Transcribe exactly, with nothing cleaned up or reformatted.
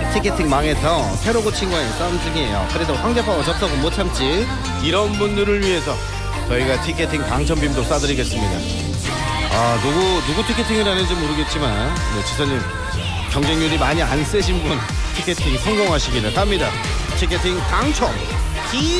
티켓팅 망해서 새로 고친 거에 싸움 중이에요. 그래도 황제파워 접속은 못 참지. 이런 분들을 위해서 저희가 티켓팅 당첨빔도 쏴드리겠습니다. 아, 누구 누구 티켓팅을 하는지 모르겠지만 네, 지사님 경쟁률이 많이 안 세신 분 티켓팅 성공하시기를 합니다. 티켓팅 당첨.